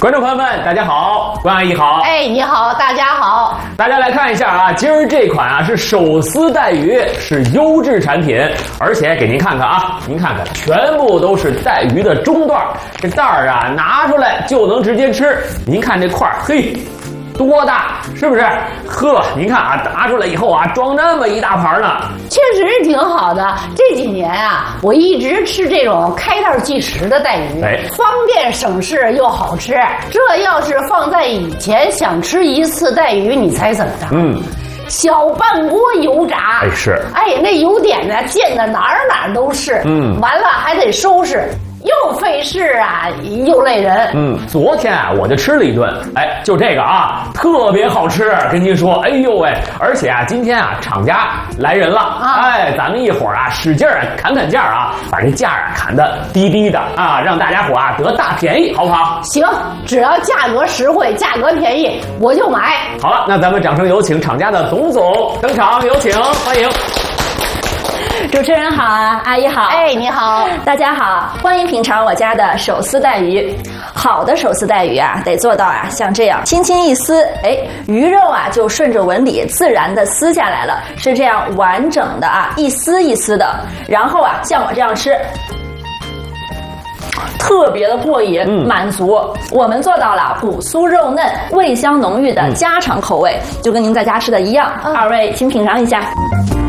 观众朋友们，大家好，关阿姨好。 哎，你好，大家好。 大家来看一下啊，今儿这款啊是手撕带鱼，是优质产品，而且给您看看啊，您看看，全部都是带鱼的中段，这袋儿啊拿出来就能直接吃。您看这块儿，嘿。多大，是不是？呵，您看啊，拿出来以后啊，装那么一大盘呢， 确实是挺好的。这几年啊，我一直吃这种开袋即食的带鱼，方便省事又好吃。这要是放在以前，想吃一次带鱼，你猜怎么着？小半锅油炸， 哎是， 哎那油点呢溅的哪儿都是，完了还得收拾。又费事啊，又累人。 昨天啊，我就吃了一顿，哎，就这个啊，特别好吃，跟您说，哎呦喂！而且啊，今天啊，厂家来人了，哎，咱们一会儿啊，使劲砍价啊，把这价啊砍得低低的啊，让大家伙啊得大便宜，好不好？ 行，只要价格实惠、价格便宜，我就买。 好了，那咱们掌声有请厂家的董总登场，有请，欢迎。 主持人好啊，阿姨好， 哎，你好， 大家好，欢迎品尝我家的手撕带鱼。好的手撕带鱼啊，得做到啊，像这样轻轻一撕，哎，鱼肉啊就顺着纹理自然的撕下来了，是这样完整的啊，一丝一丝的。然后啊，像我这样吃。特别的过瘾，满足。我们做到了骨酥肉嫩、味香浓郁的家常口味，就跟您在家吃的一样。二位请品尝一下。